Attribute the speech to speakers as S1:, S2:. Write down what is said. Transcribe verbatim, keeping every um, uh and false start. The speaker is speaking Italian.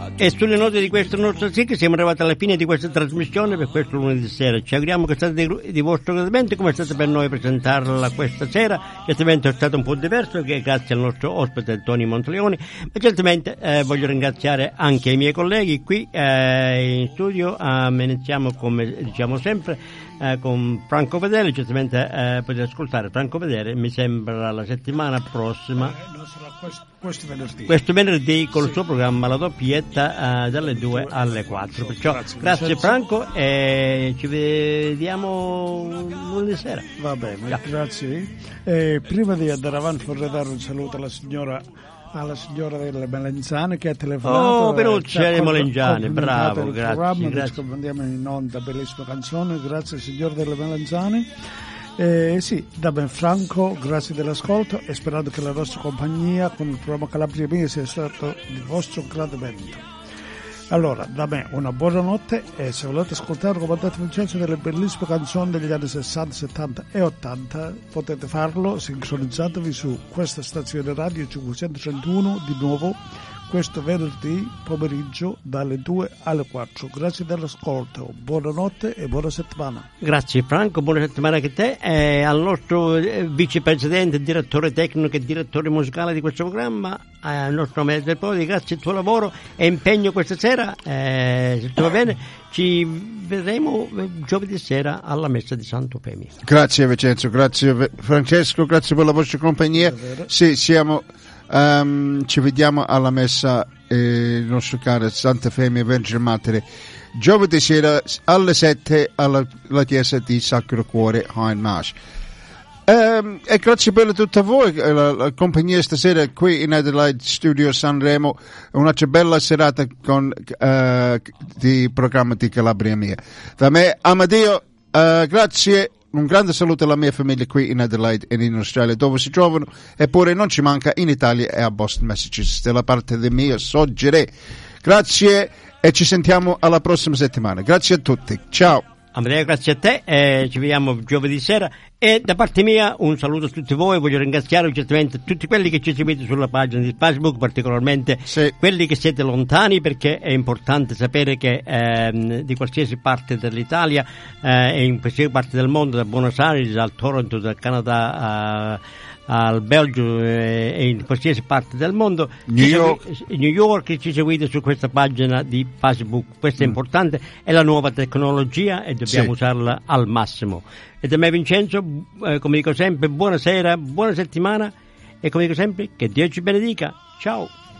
S1: E sulle note di questo nostro sigla siamo arrivati alla fine di questa trasmissione per questo lunedì sera. Ci auguriamo che state di, di vostro gradimento, come è stato per noi presentarla questa sera. Certamente è stato un po' diverso, che grazie al nostro ospite Tony Monteleoni, ma certamente eh, voglio ringraziare anche i miei colleghi qui eh, in studio. Eh, iniziamo come diciamo sempre Eh, con Franco Vedere. Certamente eh, potete ascoltare Franco Vedere, mi sembra la settimana prossima,
S2: eh, no, sarà questo, questo venerdì
S1: questo venerdì col
S2: sì.
S1: suo programma La Doppietta eh, dalle due alle quattro. Perciò
S2: grazie,
S1: grazie Franco e ci vediamo lunedì sera.
S2: Va bene,
S1: ja.
S2: Grazie. Eh, prima di andare avanti vorrei dare un saluto alla signora alla signora delle Melenzane che ha telefonato.
S1: Oh, Peruccia delle Melenzane, bravo,
S2: il
S1: grazie,
S2: programma,
S1: grazie.
S2: Andiamo in onda, bellissima canzone, grazie signora delle Melenzane. Eh, sì, da ben Franco, grazie dell'ascolto e sperando che la nostra compagnia con il programma Calabria Mia sia stato di vostro gradimento. Allora, da me una buona notte e se volete ascoltare il comandante Vincenzo delle bellissime canzoni degli anni sessanta, settanta e ottanta potete farlo sincronizzatevi su questa stazione radio cinquecentotrentuno di nuovo questo venerdì pomeriggio dalle due alle quattro. Grazie dell'ascolto, buonanotte e buona settimana.
S1: Grazie Franco, buona settimana anche a te e al nostro vicepresidente, direttore tecnico e direttore musicale di questo programma, al nostro Maestro del Podi, grazie al tuo lavoro e impegno questa sera. Eh, se tutto va bene ci vedremo giovedì sera alla messa di Santo Femia.
S3: Grazie Vincenzo, grazie Francesco, grazie per la vostra compagnia. Sì, siamo Um, ci vediamo alla messa eh, il nostro caro Santa Femia Vergine Matere giovedì sera alle sette alla, alla chiesa di Sacro Cuore Heinmarsch. Um, e grazie per tutta voi la, la compagnia stasera qui in Adelaide Studio Sanremo, un'altra bella serata con uh, di programma di Calabria Mia. Da me Amadio, uh, grazie. Un grande saluto alla mia famiglia qui in Adelaide e in Australia dove si trovano, eppure non ci manca in Italia e a Boston, Massachusetts. Dalla parte del mio Soggere. Grazie e ci sentiamo alla prossima settimana. Grazie a tutti. Ciao.
S1: Andrea, grazie a te, eh, ci vediamo giovedì sera e da parte mia un saluto a tutti voi, voglio ringraziare certamente tutti quelli che ci seguite sulla pagina di Facebook, particolarmente
S3: sì.
S1: quelli che siete lontani, perché è importante sapere che ehm, di qualsiasi parte dell'Italia eh, e in qualsiasi parte del mondo, da Buenos Aires, dal Toronto, dal Canada, eh, al Belgio e in qualsiasi parte del mondo,
S3: New York.
S1: Segui, New York ci seguite su questa pagina di Facebook. Questo è mm. importante, è la nuova tecnologia e dobbiamo sì. usarla al massimo. E da me Vincenzo, eh, come dico sempre, buonasera, buona settimana e come dico sempre, che Dio ci benedica. Ciao.